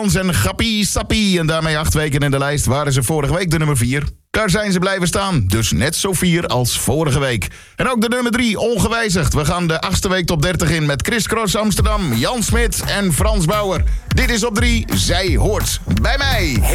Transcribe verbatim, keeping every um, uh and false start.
En Gappie Sappie. En daarmee acht weken in de lijst waren ze vorige week de nummer vier. Daar zijn ze blijven staan. Dus net zo vier als vorige week. En ook de nummer drie ongewijzigd. We gaan de achtste week top dertig in met Chris Cross Amsterdam, Jan Smit en Frans Bauer. Dit is op drie. Zij hoort bij mij.